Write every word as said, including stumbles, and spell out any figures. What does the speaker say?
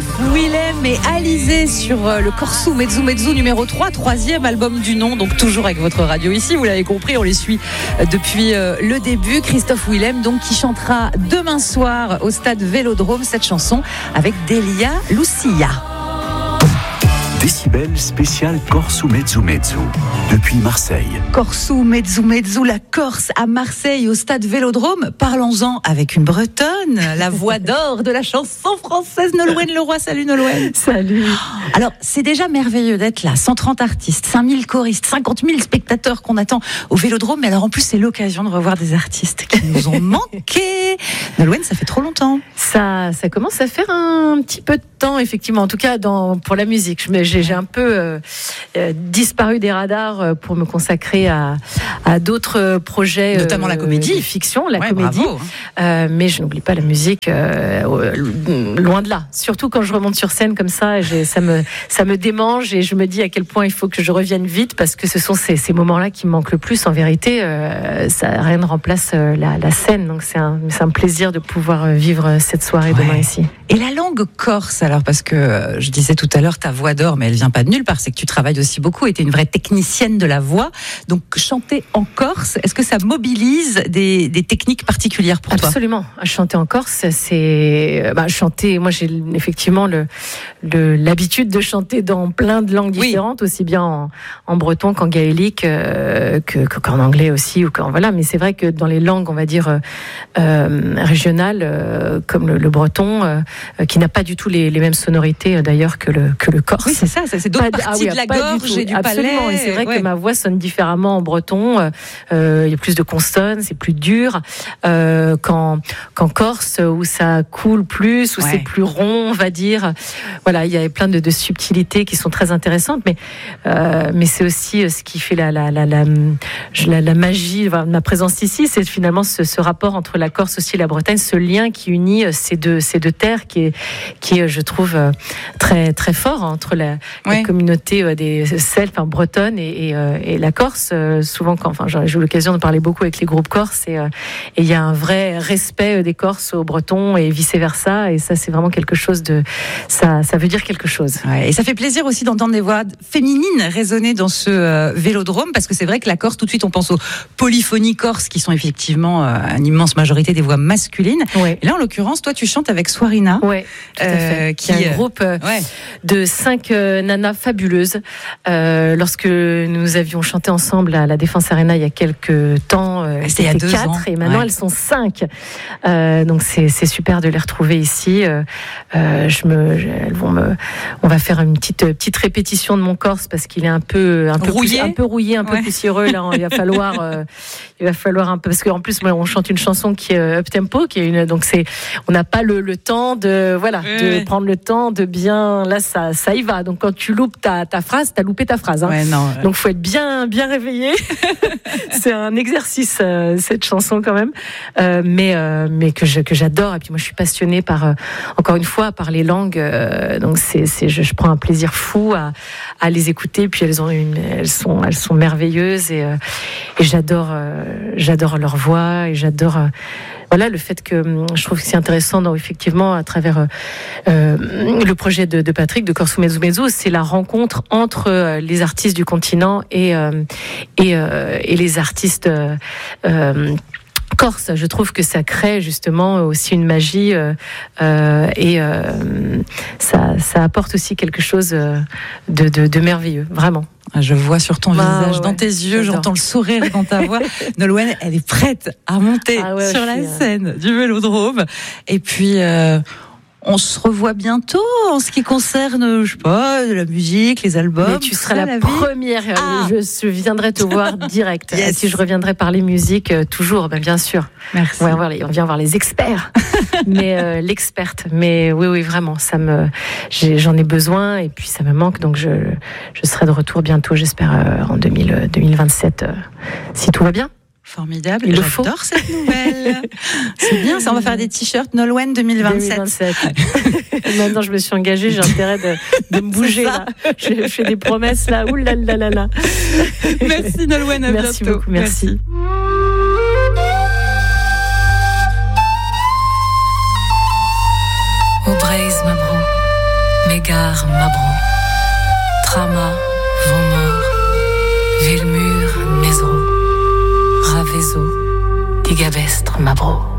Willem et Alizé sur le Corso Mezzo Mezzo numéro trois, troisième album du nom, donc toujours avec votre radio ici, vous l'avez compris, on les suit depuis le début. Christophe Willem donc qui chantera demain soir au stade Vélodrome cette chanson avec Delia Lucia. Décibel spécial Corso Mezzo Mezzo depuis Marseille. Corso Mezzo Mezzo, la Corse à Marseille au stade Vélodrome. Parlons-en avec une Bretonne, la voix d'or de la chanson française, Nolwenn Leroy. Salut Nolwenn. Salut. Alors c'est déjà merveilleux d'être là, cent trente artistes, cinq mille choristes, cinquante mille spectateurs qu'on attend au Vélodrome. Mais alors en plus c'est l'occasion de revoir des artistes qui nous ont manqué. Nolwenn, ça fait trop longtemps. Ça, ça commence à faire un petit peu de temps, effectivement. En tout cas, dans, pour la musique, je, j'ai, j'ai un peu euh, euh, disparu des radars pour me consacrer à, à d'autres projets, notamment euh, la comédie, fiction, la ouais, comédie. Bravo, hein. euh, mais je n'oublie pas la musique, euh, loin de là. Surtout quand je remonte sur scène comme ça, j'ai, ça me, ça me démange et je me dis à quel point il faut que je revienne vite parce que ce sont ces, ces moments-là qui me manquent le plus. En vérité, euh, ça rien ne remplace la, la scène. Donc c'est un, c'est un plaisir de pouvoir vivre cette soirée ouais. demain ici. Et la langue corse, alors, parce que euh, je disais tout à l'heure, ta voix d'or, mais elle vient pas de nulle part, c'est que tu travailles aussi beaucoup et tu es une vraie technicienne de la voix. Donc, chanter en Corse, est-ce que ça mobilise des, des techniques particulières pour Absolument. toi ? Absolument. Chanter en Corse, c'est. Bah, chanter, moi, j'ai effectivement le, le, l'habitude de chanter dans plein de langues différentes, oui. aussi bien en, en breton qu'en gaélique, euh, que, qu'en anglais aussi. Ou qu'en, voilà. Mais c'est vrai que dans les langues, on va dire, euh, régionales, euh, comme le, le breton, euh, qui n'a pas du tout les, les mêmes sonorités, euh, d'ailleurs, que le, que le corse. Oui, c'est ça, c'est, c'est d'autres pas, parties ah oui, de la gorge et du Absolument. palais. Et c'est vrai ouais. que ma voix sonne différemment en breton. Euh, il y a plus de consonnes, c'est plus dur. Euh, qu'en, qu'en corse, où ça coule plus, où ouais. c'est plus rond, on va dire. Voilà, il y a plein de, de subtilités qui sont très intéressantes, mais, euh, mais c'est aussi ce qui fait la, la, la, la, la, la magie de ma présence ici, c'est finalement ce, ce rapport entre la Corse aussi et la Bretagne, ce lien qui unit ces deux, ces deux terres, qui est, qui est, je trouve, très, très fort entre la, ouais. la communauté des Celtes, enfin, bretonne et, et, et la Corse. Souvent, quand, enfin, j'ai eu l'occasion de parler beaucoup avec les groupes corses et il y a un vrai respect des Corses aux Bretons et vice-versa, et ça, c'est vraiment quelque chose de... Ça, ça veut dire quelque chose. Ouais, et ça fait plaisir aussi d'entendre des voix féminines résonner dans ce euh, Vélodrome, parce que c'est vrai que la Corse, tout de suite, on pense aux polyphonies corses, qui sont effectivement euh, une immense majorité des voix masculines. Ouais. Et là, en l'occurrence, toi, tu chantes avec Swarina. Oui, tout à fait. Euh, qui est un groupe euh, ouais. de cinq euh, nanas fabuleuses. Euh, lorsque nous avions chanté ensemble à la Défense Arena il y a quelques temps, euh, c'était il y a deux quatre, ans. Et maintenant, ouais. elles sont cinq. Euh, donc, c'est, c'est super de les retrouver ici. Euh, euh, je me, je, elles vont me, on va faire une petite, petite répétition de mon corse parce qu'il est un peu, un peu rouillé, plus, un peu rouillé, un peu ouais. poussiéreux. Là, il va falloir, euh, il va falloir un peu, parce qu'en plus, on chante une chanson qui est up tempo, qui est une, donc c'est, on n'a pas le, le temps de, voilà, oui, de oui. prendre le temps de bien, là, ça, ça y va. Donc, quand tu loupes ta, ta phrase, t'as loupé ta phrase. Hein. Ouais, non, ouais. Donc, faut être bien, bien réveillé. C'est un exercice, euh, cette chanson quand même, euh, mais, euh, mais que je, que j'adore. Et puis, moi, je suis passionnée par, euh, encore une fois, par les langues. Euh, donc, c'est, c'est, je, je prends un plaisir fou à, à les écouter. Puis, elles ont une, elles sont, elles sont merveilleuses et, euh, et j'adore, euh, j'adore leur voix et j'adore. Euh, Voilà, le fait que je trouve que c'est intéressant, donc, effectivement, à travers euh, le projet de, de Patrick, de Corso Mezzo Mezzo, c'est la rencontre entre euh, les artistes du continent et, euh, et, euh, et les artistes euh, euh, corse. Je trouve que ça crée justement aussi une magie euh, euh, et euh, ça, ça apporte aussi quelque chose de, de, de merveilleux, vraiment. Je vois sur ton bah, visage, ouais, dans tes yeux, j'adore. J'entends le sourire dans ta voix. Nolwenn, elle est prête à monter ah ouais, sur la suis, scène euh... du Vélodrome. Et puis, euh, on se revoit bientôt en ce qui concerne, je sais pas, de la musique, les albums. Mais tu seras ça, la, la première. Ah. Je, je viendrai te voir direct. Yes. Et si je reviendrai parler musique, euh, toujours, ben, bien sûr. Merci. On, va voir les, on vient voir les experts. Mais euh, l'experte. Mais oui, oui, vraiment, ça me, j'ai, j'en ai besoin et puis ça me manque. Donc je, je serai de retour bientôt, j'espère, euh, en deux mille vingt-sept, euh, si tout va bien. Formidable, il j'adore faut. Cette nouvelle. C'est bien, ça, on va faire des t-shirts Nolwenn deux mille vingt-sept. deux mille vingt-sept. Maintenant, je me suis engagée, j'ai intérêt de, de me bouger là. Je, je fais des promesses là. Ouh là là là là. Merci Nolwenn, à merci bientôt. Beaucoup, merci. merci. Au braise, ma bro. Agar Mabro, Trama, Vomor, Vilmur, Nezro, Ravezo, Digabestre, Mabro.